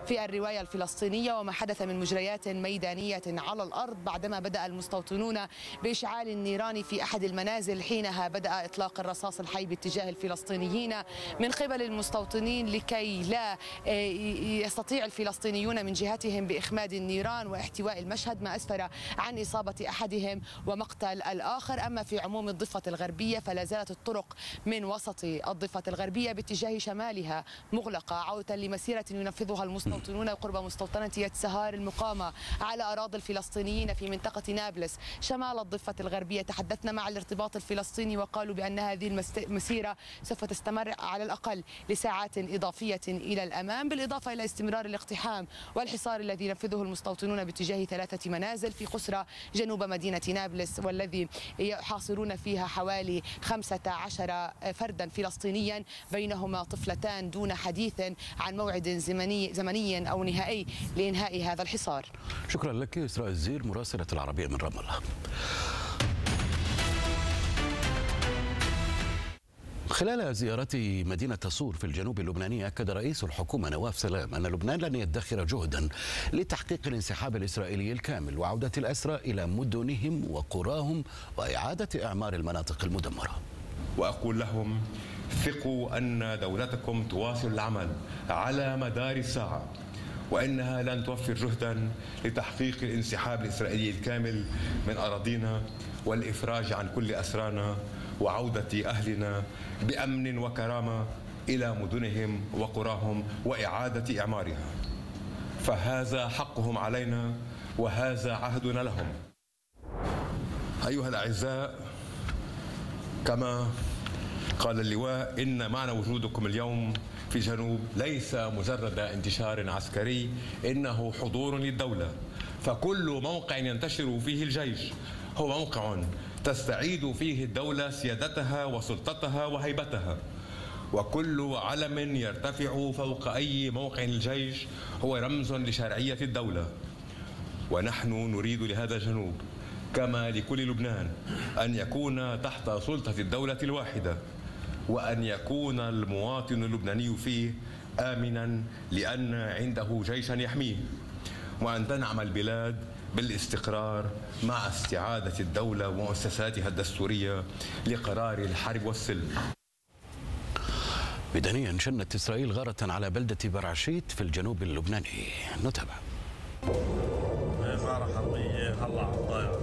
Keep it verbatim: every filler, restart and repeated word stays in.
في الرواية الفلسطينية وما حدث من مجريات ميدانية على الأرض بعدما بدأ المستوطنون بإشعال النيران في أحد المنازل. حينها بدأ إطلاق الرصاص الحي باتجاه الفلسطينيين من قبل المستوطنين لكي لا يستطيع الفلسطينيون من جهتهم بإخماد النيران واحتواء المشهد، ما أسفر عن إصابة أحدهم ومقتل الآخر. أما في عموم الضفة الغربية فلا زالت الطرق من وسط الضفة الغربية باتجاه شمالها مغلقة عودة لمسيرة ينفذها المستوطنون قرب مستوطنة يد سهار المقامة على أراضي الفلسطينيين في منطقة نابلس شمال الضفة الغربية. تحدثنا مع الارتباط الفلسطيني وقالوا بأن هذه المسيرة سوف تستمر على الأقل لساعات إضافية إلى الأمام، بالإضافة إلى استمرار الاقتحام والحصار الذي ينفذه المستوطنون باتجاه ثلاثة منازل في قسرة جنوب مدينة نابلس، والذي يحاصرون فيها حوالي خمسة عشر فردا فلسطينيا بينهما طفلتان دون حديث عن موعد زمني زمني أو نهائي لإنهاء هذا الحصار. شكرا لك إسراء الزير مراسلة العربية من رام الله. خلال زيارته مدينة صور في الجنوب اللبناني أكد رئيس الحكومة نواف سلام أن لبنان لن يدخر جهدا لتحقيق الانسحاب الإسرائيلي الكامل وعودة الأسرى إلى مدنهم وقراهم وإعادة إعمار المناطق المدمرة. وأقول لهم ثقوا أن دولتكم تواصل العمل على مدار الساعة، وإنها لن توفر جهدا لتحقيق الانسحاب الإسرائيلي الكامل من أراضينا والإفراج عن كل أسرانا وعودة أهلنا بأمن وكرامة إلى مدنهم وقراهم وإعادة إعمارها، فهذا حقهم علينا وهذا عهدنا لهم. أيها الأعزاء، كما قال اللواء إن معنى وجودكم اليوم في الجنوب ليس مجرد انتشار عسكري، إنه حضور للدولة، فكل موقع ينتشر فيه الجيش هو موقع تستعيد فيه الدولة سيادتها وسلطتها وهيبتها، وكل علم يرتفع فوق أي موقع الجيش هو رمز لشرعية الدولة. ونحن نريد لهذا الجنوب كما لكل لبنان أن يكون تحت سلطة الدولة الواحدة، وأن يكون المواطن اللبناني فيه آمنا لأن عنده جيشا يحميه، وأن تنعم البلاد بالاستقرار مع استعادة الدولة ومؤسساتها الدستورية لقرار الحرب والسلم. ميدانيا شنت إسرائيل غارة على بلدة برعشيت في الجنوب اللبناني. نتابع. غارة حربية هلا على الطائرة